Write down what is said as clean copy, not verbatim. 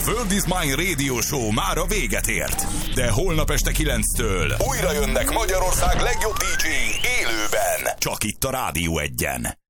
World is Mine Radio Show már a véget ért. De holnap este 9-től újra jönnek Magyarország legjobb DJ-i élőben. Csak itt a Rádió 1-en.